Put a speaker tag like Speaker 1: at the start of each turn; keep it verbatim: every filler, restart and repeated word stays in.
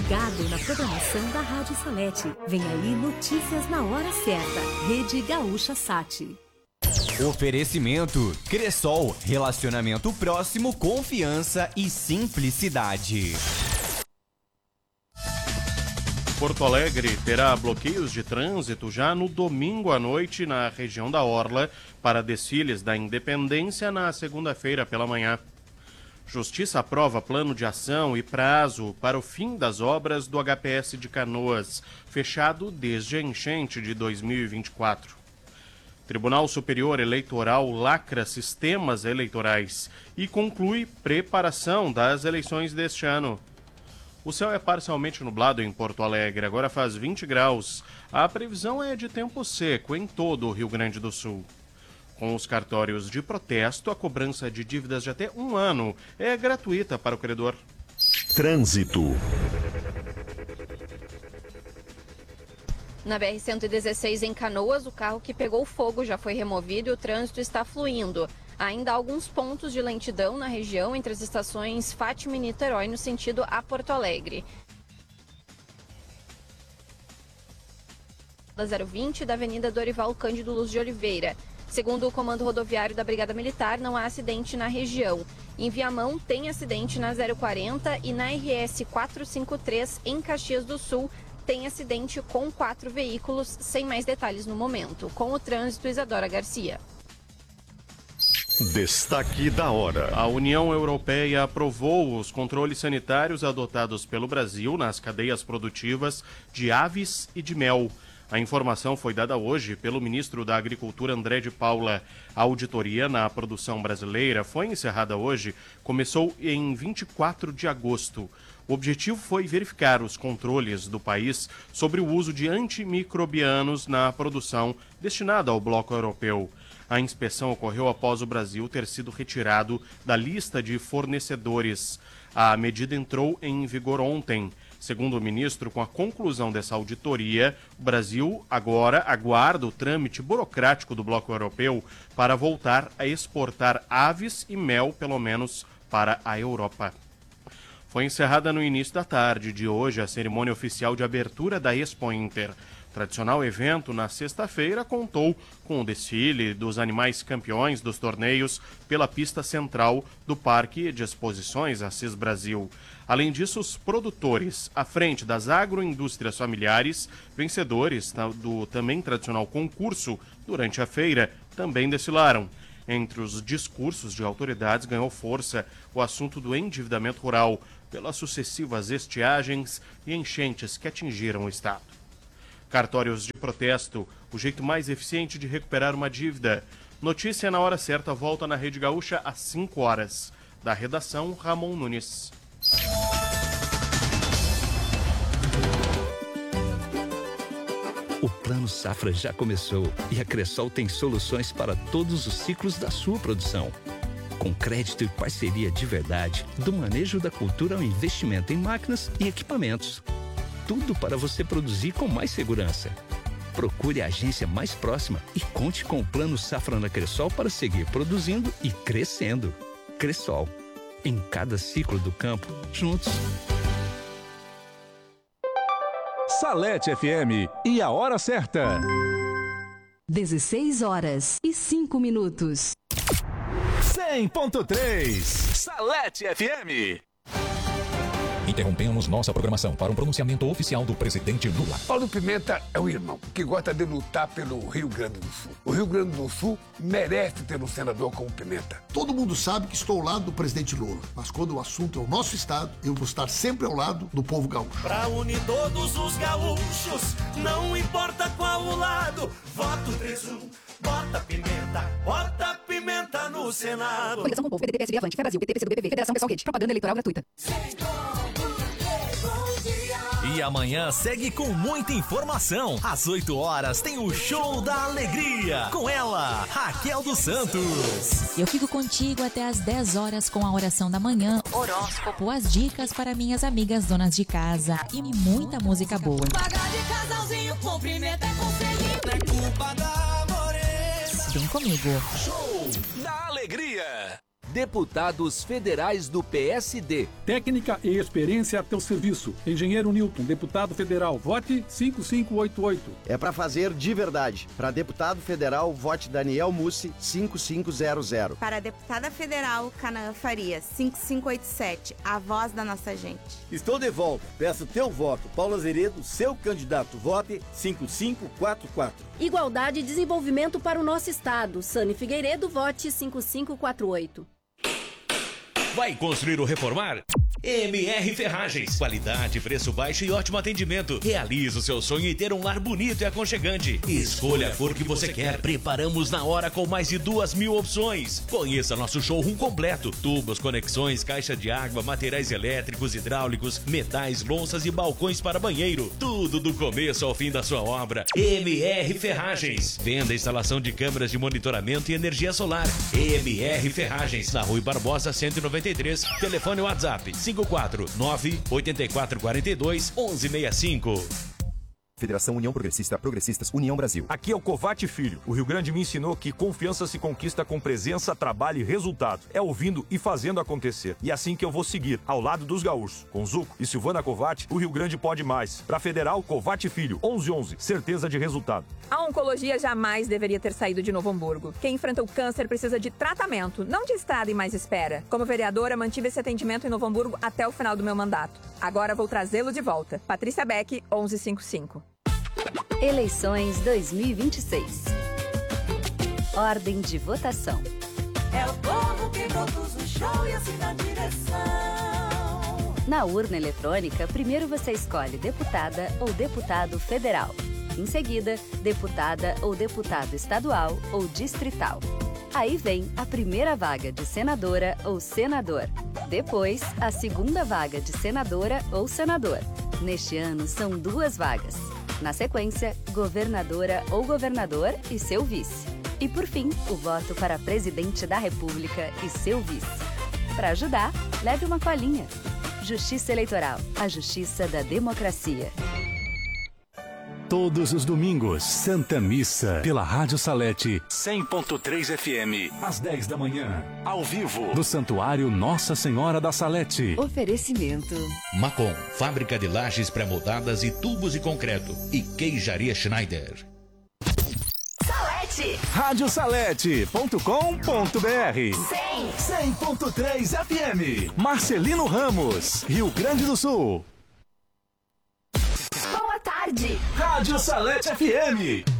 Speaker 1: ligado na programação da Rádio Salete. Vem aí notícias na hora certa. Rede Gaúcha Sat.
Speaker 2: Oferecimento Cressol, relacionamento próximo, confiança e simplicidade.
Speaker 3: Porto Alegre terá bloqueios de trânsito já no domingo à noite na região da Orla para desfiles da Independência na segunda-feira pela manhã. Justiça aprova plano de ação e prazo para o fim das obras do H P S de Canoas, fechado desde a enchente de dois mil e vinte e quatro. Tribunal Superior Eleitoral lacra sistemas eleitorais e conclui preparação das eleições deste ano. O céu é parcialmente nublado em Porto Alegre, agora faz vinte graus. A previsão é de tempo seco em todo o Rio Grande do Sul. Com os cartórios de protesto, a cobrança de dívidas de até um ano é gratuita para o credor.
Speaker 4: Trânsito.
Speaker 5: Na B R cento e dezesseis, em Canoas, o carro que pegou fogo já foi removido e o trânsito está fluindo. Ainda há alguns pontos de lentidão na região entre as estações Fátima e Niterói, no sentido a Porto Alegre. Da zero vinte da Avenida Dorival Cândido Luz de Oliveira. Segundo o Comando Rodoviário da Brigada Militar, não há acidente na região. Em Viamão, tem acidente na zero quarenta e na R S quatrocentos e cinquenta e três, em Caxias do Sul, tem acidente com quatro veículos, sem mais detalhes no momento. Com o trânsito, Isadora Garcia.
Speaker 4: Destaque da hora.
Speaker 3: A União Europeia aprovou os controles sanitários adotados pelo Brasil nas cadeias produtivas de aves e de mel. A informação foi dada hoje pelo ministro da Agricultura, André de Paula. A auditoria na produção brasileira foi encerrada hoje, começou em vinte e quatro de agosto. O objetivo foi verificar os controles do país sobre o uso de antimicrobianos na produção destinada ao bloco europeu. A inspeção ocorreu após o Brasil ter sido retirado da lista de fornecedores. A medida entrou em vigor ontem. Segundo o ministro, com a conclusão dessa auditoria, o Brasil agora aguarda o trâmite burocrático do bloco europeu para voltar a exportar aves e mel, pelo menos para a Europa. Foi encerrada no início da tarde de hoje a cerimônia oficial de abertura da Expo Inter. O tradicional evento, na sexta-feira, contou com o desfile dos animais campeões dos torneios pela pista central do Parque de Exposições Assis Brasil. Além disso, os produtores, à frente das agroindústrias familiares, vencedores do também tradicional concurso durante a feira, também desfilaram. Entre os discursos de autoridades ganhou força o assunto do endividamento rural pelas sucessivas estiagens e enchentes que atingiram o estado. Cartórios de protesto, o jeito mais eficiente de recuperar uma dívida. Notícia na hora certa, volta na Rede Gaúcha às cinco horas. Da redação, Ramon Nunes.
Speaker 6: O Plano Safra já começou e a Cressol tem soluções para todos os ciclos da sua produção. Com crédito e parceria de verdade, do manejo da cultura ao investimento em máquinas e equipamentos. Tudo para você produzir com mais segurança. Procure a agência mais próxima e conte com o Plano Safra na Cressol para seguir produzindo e crescendo. Cressol. Em cada ciclo do campo, juntos.
Speaker 4: Salete F M e a hora certa.
Speaker 1: dezesseis horas e cinco minutos.
Speaker 4: cem ponto três. Salete F M.
Speaker 7: Interrompemos nossa programação para um pronunciamento oficial do presidente Lula.
Speaker 8: Paulo Pimenta é um irmão que gosta de lutar pelo Rio Grande do Sul. O Rio Grande do Sul merece ter um senador como Pimenta.
Speaker 9: Todo mundo sabe que estou ao lado do presidente Lula, mas quando o assunto é o nosso estado, eu vou estar sempre ao lado do povo gaúcho.
Speaker 10: Pra unir todos os gaúchos, não importa qual o lado, voto três um, bota Pimenta, bota Pimenta no Senado.
Speaker 1: Coligação com o povo, P D T, P S D, Avante, Fé Brasil, P T, P C do B P V, Federação Pessoal Rede, propaganda eleitoral gratuita.
Speaker 11: E amanhã segue com muita informação. Às oito horas tem o Show da Alegria. Com ela, Raquel dos Santos.
Speaker 12: Eu fico contigo até às dez horas com a oração da manhã, horóscopo, as dicas para minhas amigas donas de casa e muita música boa.
Speaker 10: Pagar de casalzinho, cumprimento é conselhinho. É culpa da morena.
Speaker 12: Vem comigo.
Speaker 4: Show da Alegria.
Speaker 13: Deputados Federais do P S D.
Speaker 4: Técnica e experiência a teu serviço. Engenheiro Newton, deputado federal, vote cinco cinco oito oito.
Speaker 14: É para fazer de verdade. Para deputado federal, vote Daniel Mussi, cinco cinco zero zero.
Speaker 15: Para deputada federal, Canaã Faria, cinco cinco oito sete. A voz da nossa gente.
Speaker 16: Estou de volta. Peço teu voto. Paulo Azeredo, seu candidato, vote cinco cinco quatro quatro.
Speaker 1: Igualdade e desenvolvimento para o nosso estado. Sani Figueiredo, vote cinco cinco quatro oito.
Speaker 11: Vai construir ou reformar? M R Ferragens. Qualidade, preço baixo e ótimo atendimento. Realize o seu sonho e ter um lar bonito e aconchegante. Escolha a cor que você quer. Preparamos na hora com mais de duas mil opções. Conheça nosso showroom completo. Tubos, conexões, caixa de água, materiais elétricos, hidráulicos, metais, louças e balcões para banheiro. Tudo do começo ao fim da sua obra. M R Ferragens. Venda e instalação de câmeras de monitoramento e energia solar. M R Ferragens. Na Rui Barbosa, cento e noventa e três. Telefone WhatsApp cinco quatro nove oito quatro quatro dois um um seis cinco.
Speaker 17: Federação União Progressista, Progressistas, União Brasil.
Speaker 18: Aqui é o Covate Filho. O Rio Grande me ensinou que confiança se conquista com presença, trabalho e resultado. É ouvindo e fazendo acontecer. E é assim que eu vou seguir, ao lado dos gaúchos. Com Zuco e Silvana Covate, o Rio Grande pode mais. Pra Federal, Covate Filho, onze onze. Certeza de resultado.
Speaker 19: A oncologia jamais deveria ter saído de Novo Hamburgo. Quem enfrenta o câncer precisa de tratamento, não de estrada e mais espera. Como vereadora, mantive esse atendimento em Novo Hamburgo até o final do meu mandato. Agora vou trazê-lo de volta. Patrícia Beck, onze cinquenta e cinco.
Speaker 1: Eleições dois mil e vinte e seis. Ordem de votação.
Speaker 10: É o povo que produz o show e assina a direção.
Speaker 1: Na urna eletrônica, primeiro você escolhe deputada ou deputado federal. Em seguida, deputada ou deputado estadual ou distrital. Aí vem a primeira vaga de senadora ou senador. Depois, a segunda vaga de senadora ou senador. Neste ano, são duas vagas. Na sequência, governadora ou governador e seu vice. E por fim, o voto para presidente da República e seu vice. Para ajudar, leve uma colinha. Justiça Eleitoral, a justiça da democracia.
Speaker 4: Todos os domingos, Santa Missa, pela Rádio Salete, cem ponto três F M, às dez da manhã, ao vivo, do Santuário Nossa Senhora da Salete.
Speaker 1: Oferecimento.
Speaker 11: Macom, fábrica de lajes pré-moldadas e tubos de concreto. E queijaria Schneider.
Speaker 1: Salete.
Speaker 4: rádio salete ponto com ponto br.
Speaker 1: cem
Speaker 4: ponto três F M. Marcelino Ramos, Rio Grande do Sul.
Speaker 1: Boa tarde.
Speaker 4: Rádio Salete F M.